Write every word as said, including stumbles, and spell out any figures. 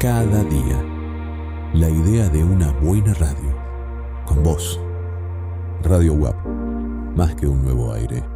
cada día. La idea de una buena radio. Con vos. Radio W A P. Más que un nuevo aire.